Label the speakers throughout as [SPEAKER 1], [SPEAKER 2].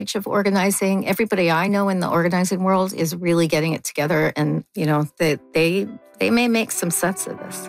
[SPEAKER 1] of organizing. Everybody I know in the organizing world is really getting it together, and they may make some sense of this.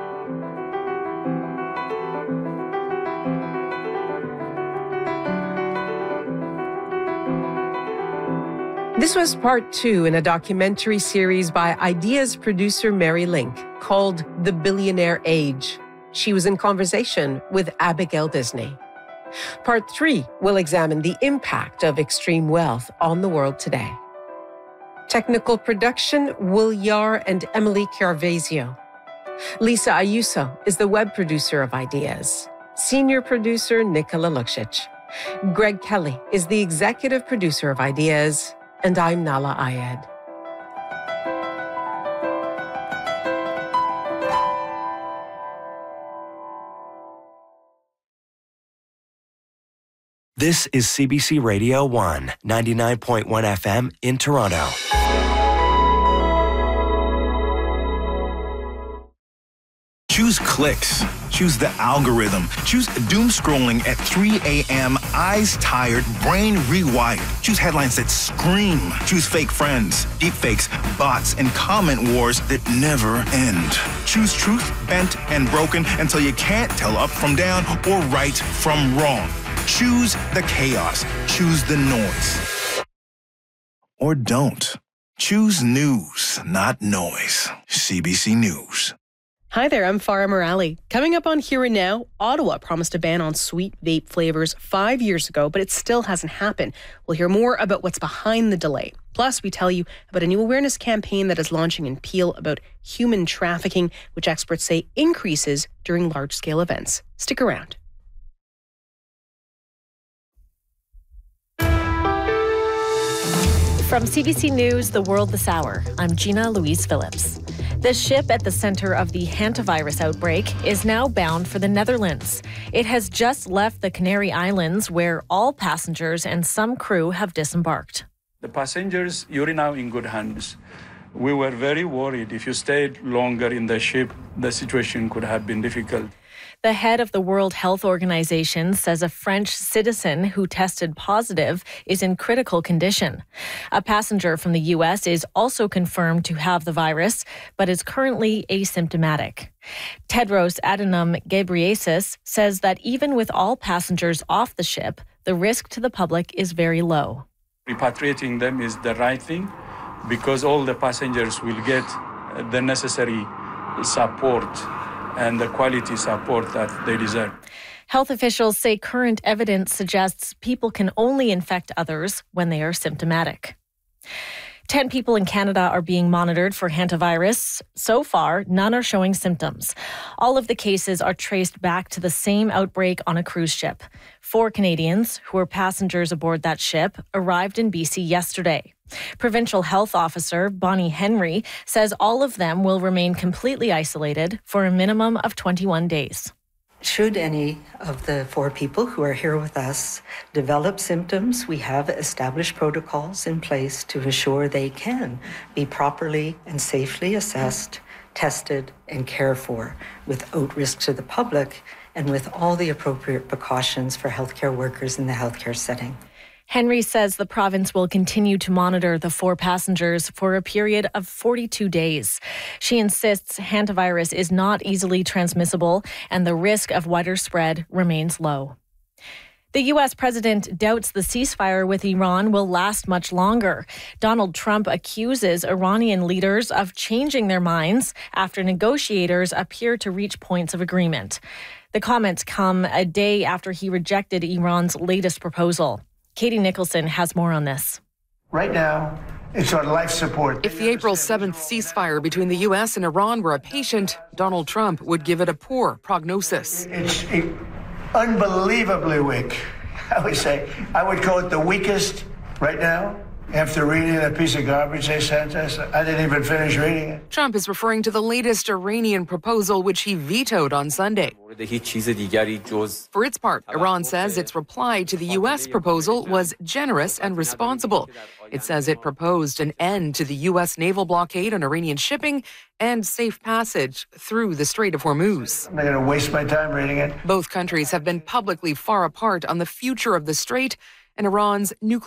[SPEAKER 2] This was part 2 in a documentary series by Ideas producer Mary Link called The Billionaire Age. She was in conversation with Abigail Disney. Part 3 will examine the impact of extreme wealth on the world today. Technical production, Will Yar and Emily Carvazio. Lisa Ayuso is the web producer of Ideas. Senior producer, Nicola Luksic. Greg Kelly is the executive producer of Ideas. And I'm Nala Ayed.
[SPEAKER 3] This is CBC Radio 1, 99.1 FM in Toronto.
[SPEAKER 4] Choose clicks. Choose the algorithm. Choose doom scrolling at 3 a.m., eyes tired, brain rewired. Choose headlines that scream. Choose fake friends, deepfakes, bots, and comment wars that never end. Choose truth, bent and broken until you can't tell up from down or right from wrong. Choose the chaos. Choose the noise. Or don't. Choose news, not noise. CBC News.
[SPEAKER 5] Hi there, I'm Farah Morali. Coming up on Here and Now, Ottawa promised a ban on sweet vape flavors 5 years ago, but it still hasn't happened. We'll hear more about what's behind the delay. Plus, we tell you about a new awareness campaign that is launching in Peel about human trafficking, which experts say increases during large-scale events. Stick around.
[SPEAKER 6] From CBC News, The World This Hour, I'm Gina Louise Phillips. The ship at the center of the hantavirus outbreak is now bound for the Netherlands. It has just left the Canary Islands, where all passengers and some crew have disembarked.
[SPEAKER 7] The passengers, you're now in good hands. We were very worried. If you stayed longer in the ship, the situation could have been difficult.
[SPEAKER 6] The head of the World Health Organization says a French citizen who tested positive is in critical condition. A passenger from the U.S. is also confirmed to have the virus, but is currently asymptomatic. Tedros Adhanom Ghebreyesus says that even with all passengers off the ship, the risk to the public is very low.
[SPEAKER 7] Repatriating them is the right thing because all the passengers will get the necessary support and the quality support that they deserve.
[SPEAKER 6] Health officials say current evidence suggests people can only infect others when they are symptomatic. 10 people in Canada are being monitored for hantavirus. So far, none are showing symptoms. All of the cases are traced back to the same outbreak on a cruise ship. 4 Canadians, who were passengers aboard that ship, arrived in BC yesterday. Provincial Health Officer Bonnie Henry says all of them will remain completely isolated for a minimum of 21 days.
[SPEAKER 8] Should any of the 4 people who are here with us develop symptoms, we have established protocols in place to ensure they can be properly and safely assessed, tested, and cared for without risk to the public and with all the appropriate precautions for healthcare workers in the healthcare setting.
[SPEAKER 6] Henry says the province will continue to monitor the 4 passengers for a period of 42 days. She insists hantavirus is not easily transmissible and the risk of wider spread remains low. The U.S. president doubts the ceasefire with Iran will last much longer. Donald Trump accuses Iranian leaders of changing their minds after negotiators appear to reach points of agreement. The comments come a day after he rejected Iran's latest proposal. Katie Nicholson has more on this.
[SPEAKER 9] Right now, it's on life support.
[SPEAKER 10] If the April 7th ceasefire between the U.S. and Iran were a patient, Donald Trump would give it a poor prognosis.
[SPEAKER 9] It's unbelievably weak, I would say. I would call it the weakest right now. After reading that piece of garbage they sent us, I didn't even finish reading it.
[SPEAKER 10] Trump is referring to the latest Iranian proposal, which he vetoed on Sunday. For its part, Iran says its reply to the U.S. proposal was generous and responsible. It says it proposed an end to the U.S. naval blockade on Iranian shipping and safe passage through the Strait of Hormuz.
[SPEAKER 9] I'm not going to waste my time reading it.
[SPEAKER 10] Both countries have been publicly far apart on the future of the strait and Iran's nuclear